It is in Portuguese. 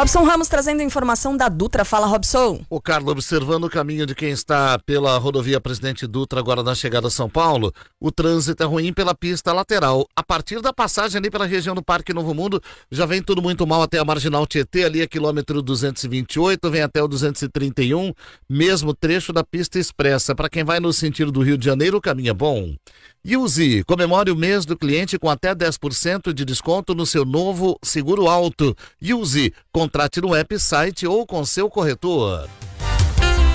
Robson Ramos trazendo informação da Dutra. Fala, Robson. O Carlos, observando o caminho de quem está pela rodovia Presidente Dutra agora na chegada a São Paulo, o trânsito é ruim pela pista lateral. A partir da passagem ali pela região do Parque Novo Mundo, já vem tudo muito mal até a Marginal Tietê, ali a quilômetro 228, vem até o 231, mesmo trecho da pista expressa. Para quem vai no sentido do Rio de Janeiro, o caminho é bom. Use, comemore o mês do cliente com até 10% de desconto no seu novo seguro auto. Use, contrate no app, site ou com seu corretor.